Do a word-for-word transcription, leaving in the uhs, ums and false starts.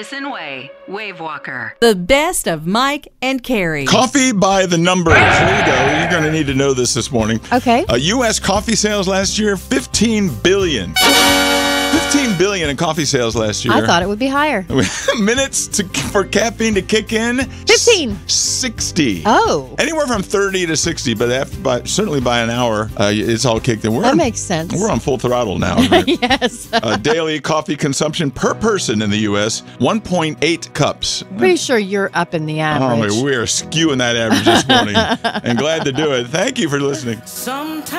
Madison Way, Wave Walker. The best of Mike and Carrie. Coffee by the numbers. Here you go. You're going to need to know this this morning. Okay. Uh, U S coffee sales last year, fifteen billion dollars. fifteen billion dollars in coffee sales last year. I thought it would be higher. Minutes to, for caffeine to kick in? fifteen. S- sixty. Oh. Anywhere from thirty to sixty, but after, by, certainly by an hour, uh, it's all kicked in. We're That on, makes sense. We're on full throttle now. Right? Yes. uh, daily coffee consumption per person in the U S, one point eight cups. Pretty sure you're up in the average. Oh, we are skewing that average this morning. And glad to do it. Thank you for listening. Sometimes